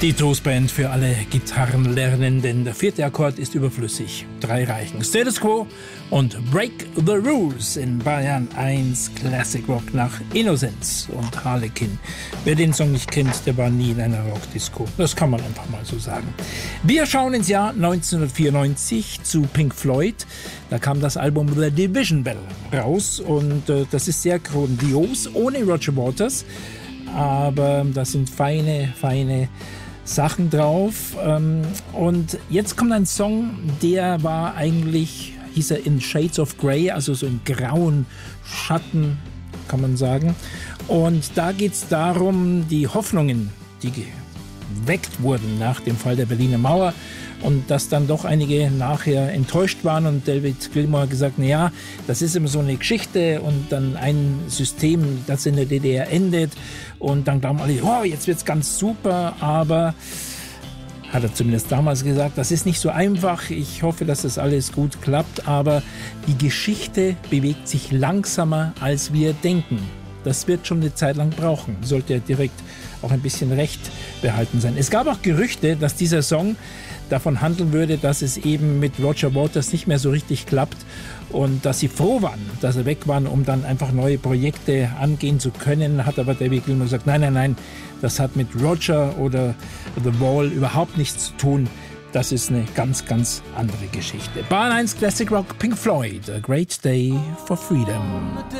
Die Toastband für alle Gitarrenlernenden. Der 4. Akkord ist überflüssig. 3 reichen. Status Quo und Break the Rules in Bayern 1 Classic Rock nach Innocence und Harlequin. Wer den Song nicht kennt, der war nie in einer Rockdisco. Das kann man einfach mal so sagen. Wir schauen ins Jahr 1994 zu Pink Floyd. Da kam das Album The Division Bell raus und das ist sehr grandios, ohne Roger Waters. Aber da sind feine Sachen drauf. Und jetzt kommt ein Song, der war eigentlich, hieß er in Shades of Grey, also so in grauen Schatten, kann man sagen. Und da geht es darum, die Hoffnungen, die geweckt wurden nach dem Fall der Berliner Mauer und dass dann doch einige nachher enttäuscht waren und David Gilmour hat gesagt, naja, das ist immer so eine Geschichte und dann ein System, das in der DDR endet und dann glauben alle, oh, jetzt wird's ganz super, aber hat er zumindest damals gesagt, das ist nicht so einfach, ich hoffe, dass das alles gut klappt, aber die Geschichte bewegt sich langsamer, als wir denken. Das wird schon eine Zeit lang brauchen, sollte er direkt auch ein bisschen recht behalten sein. Es gab auch Gerüchte, dass dieser Song davon handeln würde, dass es eben mit Roger Waters nicht mehr so richtig klappt und dass sie froh waren, dass er weg war, um dann einfach neue Projekte angehen zu können, hat aber David Gilmour gesagt, nein, das hat mit Roger oder The Wall überhaupt nichts zu tun. Das ist eine ganz, ganz andere Geschichte. Bayern 1 Classic Rock, Pink Floyd, A Great Day for Freedom.